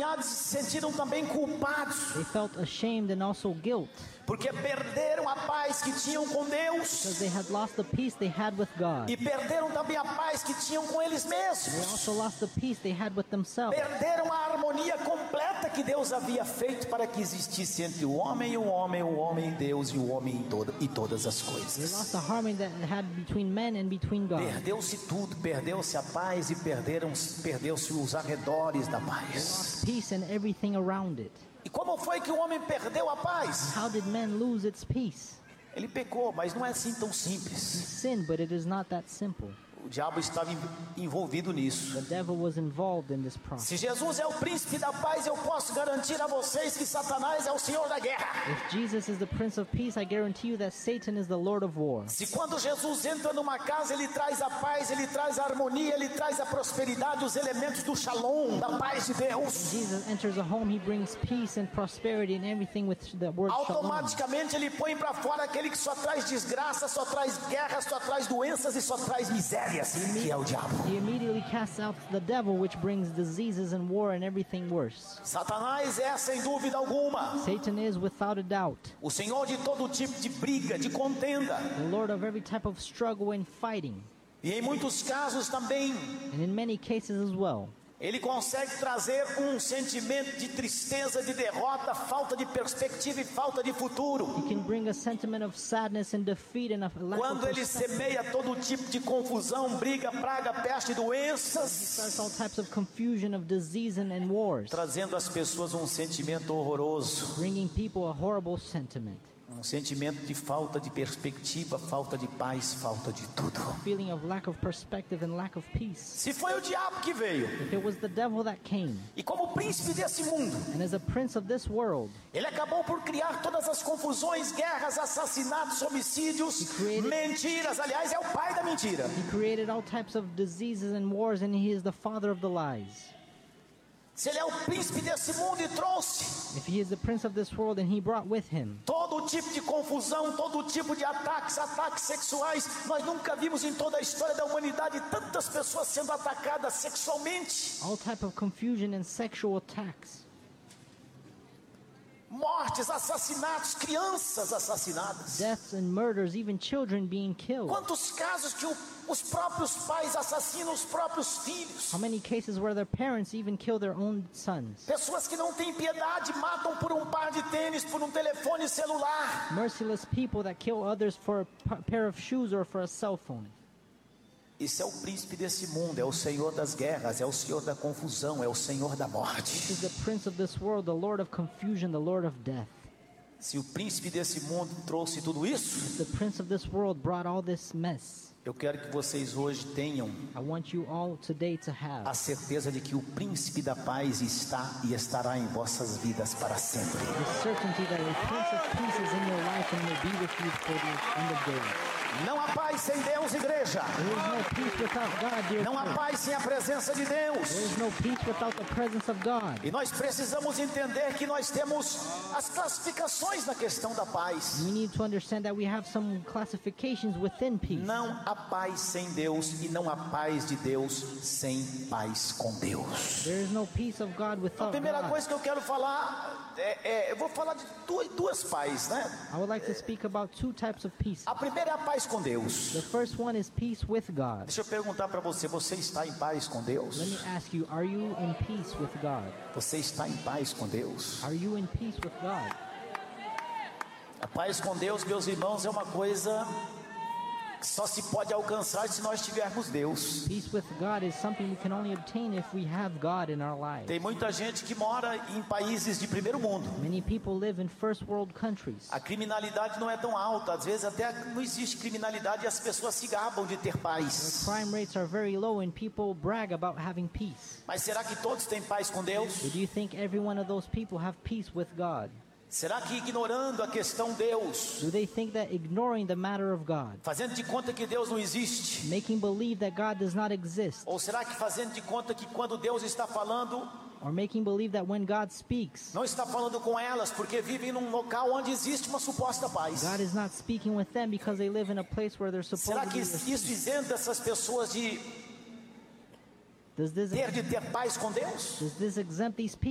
envergonhados e se sentiram também culpados. They felt ashamed and also guilt Porque perderam a paz que tinham com Deus. because they had lost the peace they had with God. E perderam também a paz que tinham com eles They mesmos. also lost the peace they had with themselves. Perderam a harmonia completa que Deus havia feito para que existisse entre o homem e o homem e Deus e o homem e todas as They coisas. lost the harmony that it had between men and between God. Perdeu-se tudo, perdeu-se a paz e perdeu-se os arredores da They paz. lost peace and everything around it. E como foi que o homem perdeu a paz? How did man lose its peace? Ele pecou, mas não é assim tão He simples. sinned, but it is not that simple. O diabo estava envolvido nisso. The devil was involved in this process. Se Jesus é o príncipe da paz, eu posso garantir a vocês que Satanás é o senhor da guerra. If Jesus is the Prince of Peace, I guarantee you that Satan is the Lord of War. Se quando Jesus entra numa casa, ele traz a paz, ele traz a harmonia, ele traz a prosperidade, os elementos do shalom, da paz de Deus. Jesus enters a home, he brings peace and prosperity and everything with the word shalom. Automaticamente ele põe para fora aquele que só traz desgraça, só traz guerra, só traz doenças e só traz misérias, que é o diabo. He immediately casts out the devil, which brings diseases and war and everything worse. Satanás é, sem dúvida alguma, Satan is, without a doubt, o senhor de todo tipo de briga, de contenda. the Lord of every type of struggle and fighting, E em muitos casos também, and in many cases as well. ele consegue trazer um sentimento de tristeza, de derrota, falta de perspectiva e falta de futuro. He can bring a sentiment of sadness and defeat and a lack of Quando ele perspective. semeia todo tipo de confusão, briga, praga, peste e He doenças, starts all types of confusion, of disease and wars, trazendo às pessoas um sentimento horroroso, bringing people a horrible sentiment, um sentimento de falta de perspectiva, falta de paz, falta de tudo. feeling of lack of perspective and lack of peace. Se foi o diabo que veio, If it was the devil that came, e como príncipe desse mundo, and as a prince of this world, ele acabou por criar todas as confusões, guerras, assassinatos, homicídios, mentiras. Aliás, é o pai da mentira. he created all types of diseases and wars, and he is the father of the lies. Se ele é o príncipe desse mundo e trouxe If he is the prince of this world, and he brought with him todo tipo de confusão, todo tipo de ataques sexuais. Nós nunca vimos em toda a história da humanidade tantas pessoas sendo atacadas sexualmente. all type of confusion and sexual attacks, Mortes, assassinatos, crianças assassinadas. deaths and murders, even children being killed. Quantos casos que os próprios pais assassinam os próprios filhos. How many cases where their parents even kill their own sons? Pessoas que não têm piedade matam por um par de tênis, por um telefone celular. Merciless people that kill others for a pair of shoes or for a cell phone. Esse é o príncipe desse mundo, é o senhor das guerras, é o senhor da confusão, é o senhor da This morte. is the prince of this world, the lord of confusion, the lord of death. Se o príncipe desse mundo trouxe tudo isso, The prince of this world brought all this mess. eu quero que vocês hoje tenham I want you all today to a have certeza de que o príncipe da paz está e estará em vossas vidas para sempre. the certainty that the prince of peace is in your life and will be with you for the end of days. Não há paz sem Deus, igreja. There is no peace without God, dear Não há friend. paz sem a presença de Deus. There is no peace without the presence of God. E nós precisamos entender que nós temos as classificações na questão da paz. We need to understand that we have some classifications within peace. Não há paz sem Deus e não há paz de Deus sem paz com Deus. There is no peace of God A without primeira God. coisa que eu quero falar eu vou falar de duas paz, né? I would like to speak about two types of peace. A primeira é a paz com Deus. The first one is peace with God. Deixa eu perguntar para você, você está em paz com Deus? Let me ask you, are you in peace with God? Você está em paz com Deus? Are you in peace with God? A paz com Deus, meus irmãos, é uma coisa que só se pode alcançar se nós tivermos Deus. Peace with God is something we can only obtain if we have God in our lives. Tem muita gente que mora em países de primeiro mundo. Many people live in first world countries. A criminalidade não é tão alta, às vezes até não existe criminalidade e as pessoas se gabam de ter paz. Crime rates are very low and people brag about having peace. Mas será que todos têm paz com Deus? But do you think every one of those people have peace with God? Será que ignorando a questão Deus, Do they think that ignoring the matter of God, fazendo de conta que Deus não existe? making believe that God does not exist, Ou será que fazendo de conta que quando Deus está falando, or making believe that when God speaks, não está falando com elas porque vivem num local onde existe uma suposta paz? God is not speaking with them because they live in a place where they're supposed Será to que be? isso isenta essas pessoas de Does this ter paz com Deus? exempt these people